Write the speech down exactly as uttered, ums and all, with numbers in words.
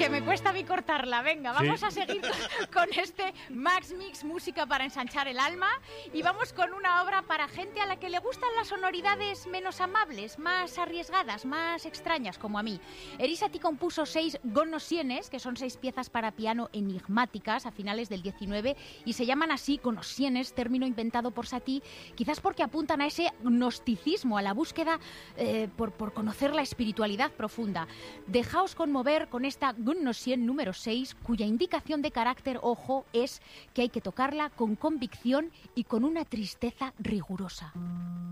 que me cuesta a mí cortarla. Venga, vamos ¿Sí? a seguir con, con este Max Mix, música para ensanchar el alma. Y vamos con una obra para gente a la que le gustan las sonoridades menos amables, más arriesgadas, más extrañas, como a mí. Erissaty compuso seis Gnossiennes, que son seis piezas para piano enigmáticas a finales del diecinueve, y se llaman así Gnossiennes, término inventado por Satie, quizás porque apuntan a ese gnosticismo, a la búsqueda eh, por, por conocer la espiritualidad profunda. Dejaos conmover con esta Gnossienne número seis, cuya indicación de carácter, ojo, es que hay que tocarla con convicción y con una tristeza rigurosa.